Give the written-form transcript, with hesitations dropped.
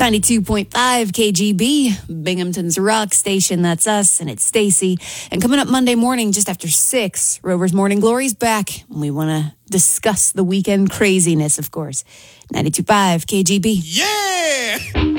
92.5 KGB, Binghamton's rock station. That's us, and it's Stacy. And coming up Monday morning, just after 6, Rover's Morning Glory's back. We want to discuss the weekend craziness, of course. 92.5 KGB. Yeah!